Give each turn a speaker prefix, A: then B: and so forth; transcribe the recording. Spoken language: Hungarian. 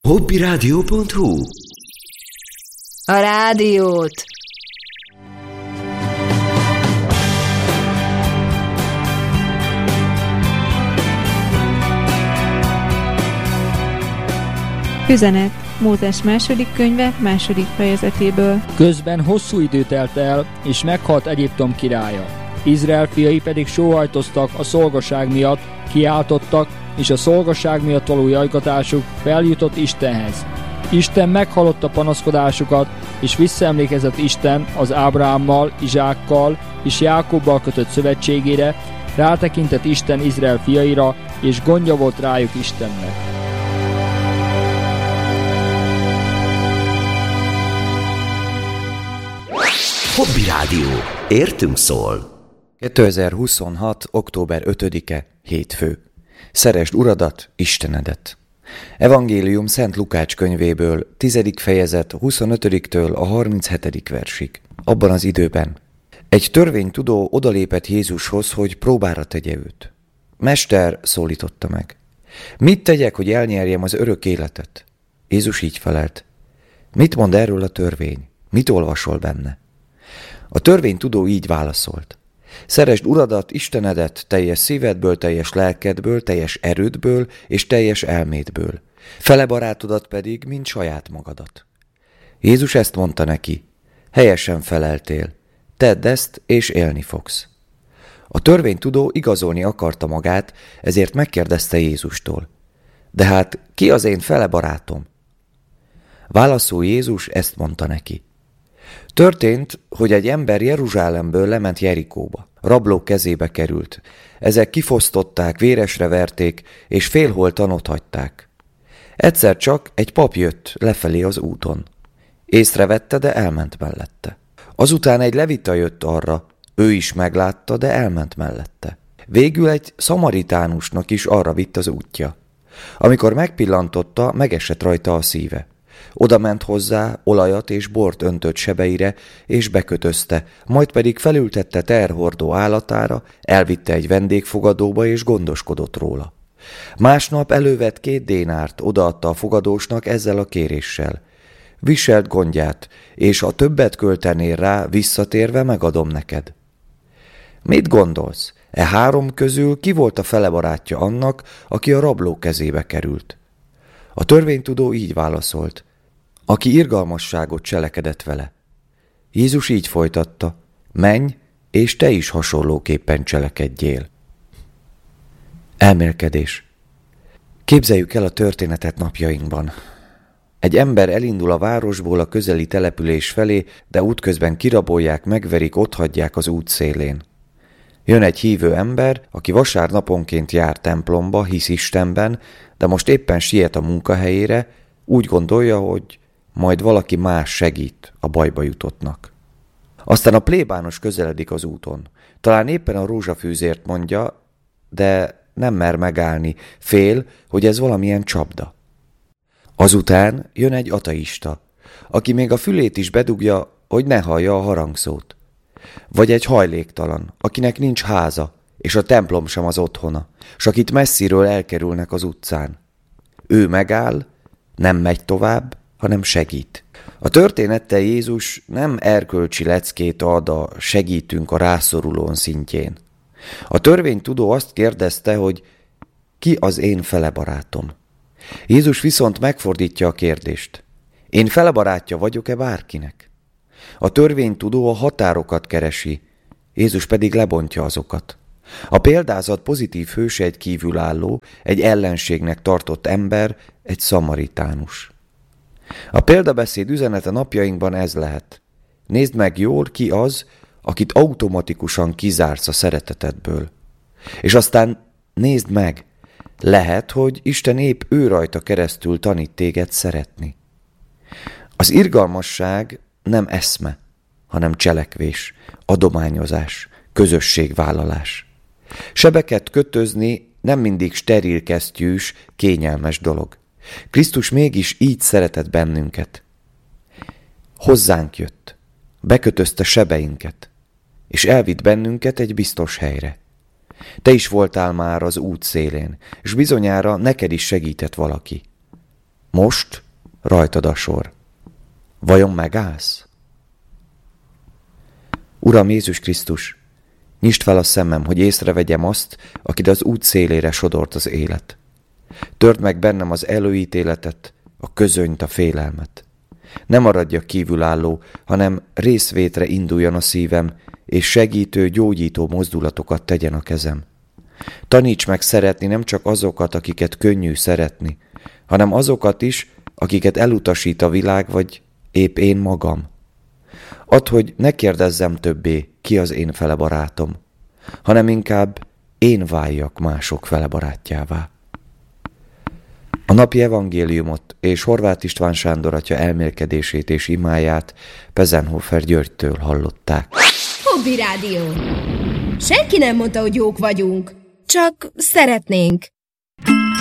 A: Hobbiradio.hu.
B: A rádiót!
C: Üzenet Mózes második könyve második fejezetéből.
D: Közben hosszú idő telt el, és meghalt Egyiptom királya. Izrael fiai pedig sóhajtoztak a szolgaság miatt, kiáltottak, és a szolgaság miatt való jajgatásuk feljutott Istenhez. Isten meghallotta panaszkodásukat, és visszaemlékezett Isten az Ábrahámmal, Izsákkal és Jákobbal kötött szövetségére, rátekintett Isten Izrael fiaira, és gondja volt rájuk Istennek.
A: Hobbirádió. Értünk szól.
E: 2026. október 5-e, hétfő. Szeresd Uradat, Istenedet. Evangélium Szent Lukács könyvéből, 10. fejezet 25-től a 37. versig. Abban az időben egy törvénytudó odalépett Jézushoz, hogy próbára tegye őt. Mester, szólította meg. Mit tegyek, hogy elnyerjem az örök életet? Jézus így felelt. Mit mond erről a törvény? Mit olvasol benne? A törvénytudó így válaszolt. Szeresd Uradat, Istenedet teljes szívedből, teljes lelkedből, teljes erődből és teljes elmédből. Fele barátodat pedig, mint saját magadat. Jézus ezt mondta neki. Helyesen feleltél. Tedd ezt, és élni fogsz. A törvénytudó igazolni akarta magát, ezért megkérdezte Jézustól. De hát ki az én fele barátom? Válaszul Jézus ezt mondta neki. Történt, hogy egy ember Jeruzsálemből lement Jerikóba. Rablók kezébe került. Ezek kifosztották, véresre verték, és félholtan otthagyták. Egyszer csak egy pap jött lefelé az úton. Észrevette, de elment mellette. Azután egy levita jött arra, ő is meglátta, de elment mellette. Végül egy szamaritánusnak is arra vitt az útja. Amikor megpillantotta, megesett rajta a szíve. Oda ment hozzá, olajat és bort öntött sebeire, és bekötözte, majd pedig felültette teherhordó állatára, elvitte egy vendégfogadóba, és gondoskodott róla. Másnap elővett 2 dénárt, odaadta a fogadósnak ezzel a kéréssel. Viselt gondját, és ha többet költenél rá, visszatérve megadom neked. Mit gondolsz? 3 közül ki volt a fele barátja annak, aki a rabló kezébe került? A törvénytudó így válaszolt. Aki irgalmasságot cselekedett vele. Jézus így folytatta. Menj, és te is hasonlóképpen cselekedjél. Elmélkedés. Képzeljük el a történetet napjainkban. Egy ember elindul a városból a közeli település felé, de útközben kirabolják, megverik, otthagyják az út szélén. Jön egy hívő ember, aki vasárnaponként jár templomba, hisz Istenben, de most éppen siet a munkahelyére, úgy gondolja, hogy majd valaki más segít a bajba jutottnak. Aztán a plébános közeledik az úton. Talán éppen a rózsafűzért mondja, de nem mer megállni, fél, hogy ez valamilyen csapda. Azután jön egy ateista, aki még a fülét is bedugja, hogy ne hallja a harangszót. Vagy egy hajléktalan, akinek nincs háza, és a templom sem az otthona, s akit messziről elkerülnek az utcán. Ő megáll, nem megy tovább, hanem segít. A történettel Jézus nem erkölcsi leckét ad a segítünk a rászorulón szintjén. A törvénytudó azt kérdezte, hogy ki az én fele barátom. Jézus viszont megfordítja a kérdést. Én fele barátja vagyok-e bárkinek? A törvénytudó a határokat keresi, Jézus pedig lebontja azokat. A példázat pozitív hőse egy kívülálló, egy ellenségnek tartott ember, egy szamaritánus. A példabeszéd üzenete napjainkban ez lehet. Nézd meg jól, ki az, akit automatikusan kizársz a szeretetedből. És aztán nézd meg, lehet, hogy Isten épp ő rajta keresztül tanít téged szeretni. Az irgalmasság nem eszme, hanem cselekvés, adományozás, közösségvállalás. Sebeket kötözni nem mindig steril kesztyűs, kényelmes dolog. Krisztus mégis így szeretett bennünket. Hozzánk jött, bekötözte sebeinket, és elvitt bennünket egy biztos helyre. Te is voltál már az út szélén, és bizonyára neked is segített valaki. Most rajtad a sor. Vajon megállsz? Uram Jézus Krisztus, nyisd fel a szemem, hogy észrevegyem azt, akit az út szélére sodort az élet. Törd meg bennem az előítéletet, a közönyt, a félelmet. Ne maradjak kívülálló, hanem részvétre induljon a szívem, és segítő, gyógyító mozdulatokat tegyen a kezem. Taníts meg szeretni nem csak azokat, akiket könnyű szeretni, hanem azokat is, akiket elutasít a világ, vagy épp én magam. Add, hogy ne kérdezzem többé, ki az én fele barátom, hanem inkább én váljak mások fele barátjává. A napi evangéliumot és Horváth István Sándor atya elmélkedését és imáját Pezenhofer Györgytől hallották.
F: Hobby Rádió. Senki nem mondta, hogy jók vagyunk, csak szeretnénk.